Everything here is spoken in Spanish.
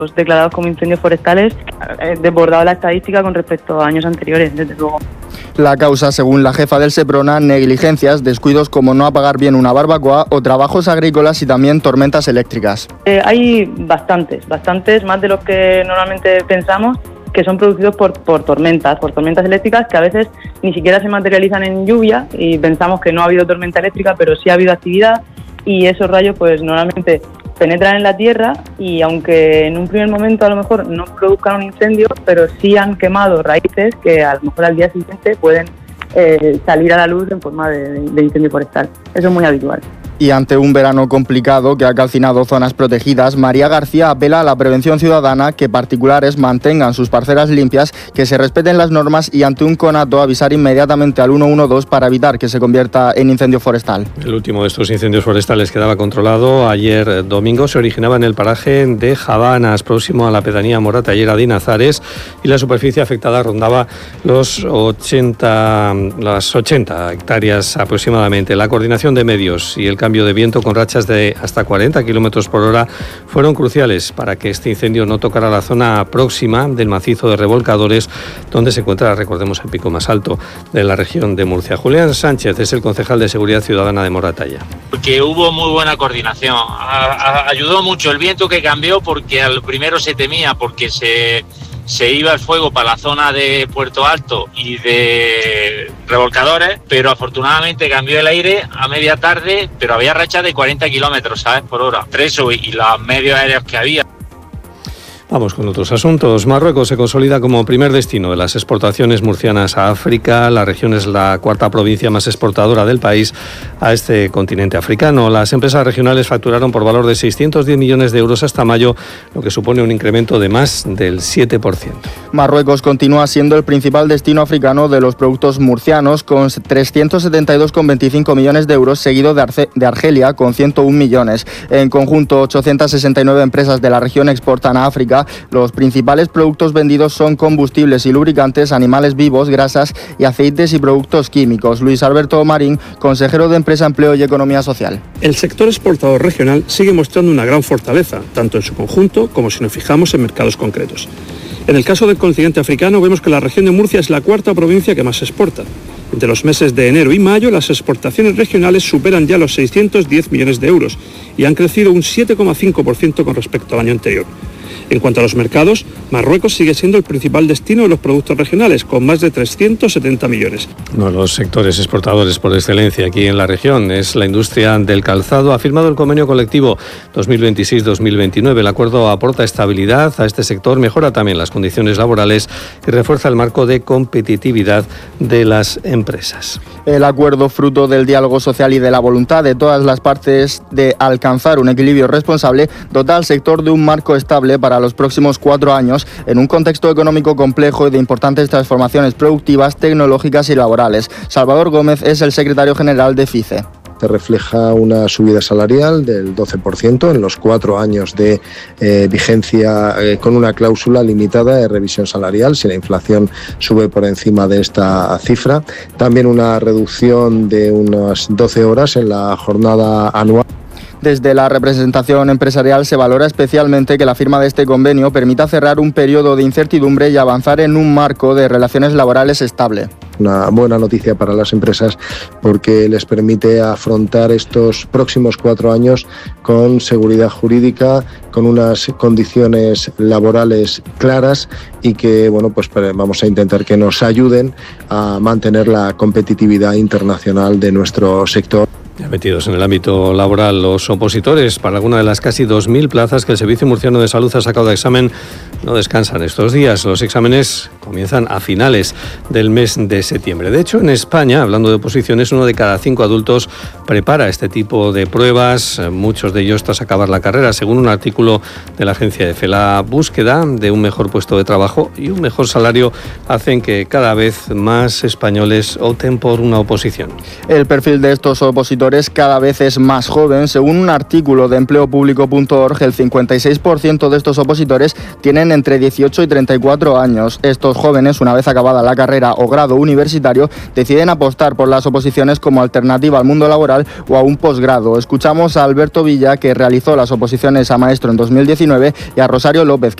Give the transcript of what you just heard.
Los declarados como incendios forestales, desbordado la estadística con respecto a años anteriores, desde luego. La causa, según la jefa del Seprona, negligencias, descuidos como no apagar bien una barbacoa o trabajos agrícolas y también tormentas eléctricas. Hay bastantes, más de los que normalmente pensamos, que son producidos por tormentas eléctricas que a veces ni siquiera se materializan en lluvia y pensamos que no ha habido tormenta eléctrica, pero sí ha habido actividad y esos rayos pues normalmente penetran en la tierra y aunque en un primer momento a lo mejor no produzcan un incendio, pero sí han quemado raíces que a lo mejor al día siguiente pueden salir a la luz en forma de incendio forestal. Eso es muy habitual. Y ante un verano complicado que ha calcinado zonas protegidas, María García apela a la prevención ciudadana, que particulares mantengan sus parcelas limpias, que se respeten las normas y ante un conato avisar inmediatamente al 112 para evitar que se convierta en incendio forestal. El último de estos incendios forestales quedaba controlado ayer domingo. Se originaba en el paraje de Javanas, próximo a la pedanía moratallera de Inazares, y la superficie afectada rondaba las 80 hectáreas aproximadamente. La coordinación de medios y el cambio de viento con rachas de hasta 40 km por hora fueron cruciales para que este incendio no tocara la zona próxima del macizo de revolcadores, donde se encuentra, recordemos, el pico más alto de la región de Murcia. Julián Sánchez es el concejal de Seguridad Ciudadana de Moratalla. Porque hubo muy buena coordinación. Ayudó mucho el viento que cambió, porque al primero se temía porque se iba el fuego para la zona de Puerto Alto y de revolcadores, pero afortunadamente cambió el aire a media tarde, pero había rachas de 40 kilómetros, ¿sabes?, por hora. Eso y los medios aéreos que había. Vamos con otros asuntos. Marruecos se consolida como primer destino de las exportaciones murcianas a África. La región es la cuarta provincia más exportadora del país a este continente africano. Las empresas regionales facturaron por valor de 610 millones de euros hasta mayo, lo que supone un incremento de más del 7%. Marruecos continúa siendo el principal destino africano de los productos murcianos, con 372,25 millones de euros, seguido de Argelia, con 101 millones. En conjunto, 869 empresas de la región exportan a África. Los principales productos vendidos son combustibles y lubricantes, animales vivos, grasas y aceites y productos químicos. Luis Alberto Marín, consejero de Empresa, Empleo y Economía Social. El sector exportador regional sigue mostrando una gran fortaleza, tanto en su conjunto como si nos fijamos en mercados concretos. En el caso del continente africano vemos que la región de Murcia es la cuarta provincia que más exporta. Entre los meses de enero y mayo, las exportaciones regionales superan ya los 610 millones de euros y han crecido un 7,5% con respecto al año anterior. En cuanto a los mercados, Marruecos sigue siendo el principal destino de los productos regionales, con más de 370 millones. Uno de los sectores exportadores por excelencia aquí en la región es la industria del calzado. Ha firmado el convenio colectivo 2026-2029. El acuerdo aporta estabilidad a este sector, mejora también las condiciones laborales y refuerza el marco de competitividad de las empresas. El acuerdo, fruto del diálogo social y de la voluntad de todas las partes de alcanzar un equilibrio responsable, dota al sector de un marco estable para los próximos 4 años, en un contexto económico complejo y de importantes transformaciones productivas, tecnológicas y laborales. Salvador Gómez es el secretario general de FICE. Se refleja una subida salarial del 12% en los 4 años de vigencia, con una cláusula limitada de revisión salarial si la inflación sube por encima de esta cifra. También una reducción de unas 12 horas en la jornada anual. Desde la representación empresarial se valora especialmente que la firma de este convenio permita cerrar un periodo de incertidumbre y avanzar en un marco de relaciones laborales estable. Una buena noticia para las empresas porque les permite afrontar estos próximos 4 años con seguridad jurídica, con unas condiciones laborales claras y que pues vamos a intentar que nos ayuden a mantener la competitividad internacional de nuestro sector. Ya metidos en el ámbito laboral, los opositores para alguna de las casi 2.000 plazas que el Servicio Murciano de Salud ha sacado de examen no descansan estos días. Los exámenes comienzan a finales del mes de septiembre. De hecho, en España, hablando de oposiciones, 1 de cada 5 adultos prepara este tipo de pruebas, muchos de ellos tras acabar la carrera, según un artículo de la agencia EFE. La búsqueda de un mejor puesto de trabajo y un mejor salario hacen que cada vez más españoles opten por una oposición. El perfil de estos opositores cada vez es más joven. Según un artículo de empleopúblico.org, el 56% de estos opositores tienen tienen entre 18 y 34 años. Estos jóvenes, una vez acabada la carrera o grado universitario, deciden apostar por las oposiciones como alternativa al mundo laboral o a un posgrado. Escuchamos a Alberto Villa, que realizó las oposiciones a maestro en 2019, y a Rosario López,